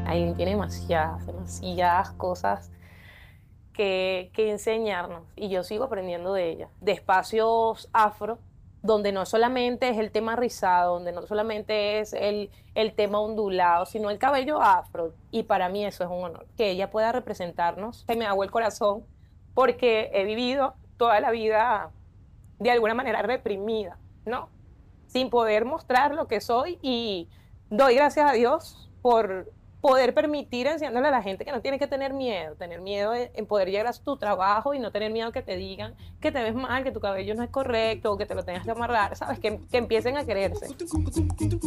Ahí tiene demasiadas cosas que enseñarnos y yo sigo aprendiendo de ella. De espacios afro, donde no solamente es el tema rizado, donde no solamente es el tema ondulado, sino el cabello afro. Y para mí eso es un honor. Que ella pueda representarnos, se me aguó el corazón porque he vivido toda la vida de alguna manera reprimida, ¿no? Sin poder mostrar lo que soy y doy gracias a Dios por poder permitir enseñándole a la gente que no tiene que tener miedo en poder llegar a tu trabajo y no tener miedo que te digan que te ves mal, que tu cabello no es correcto o que te lo tengas que amarrar, ¿sabes? Que empiecen a quererse.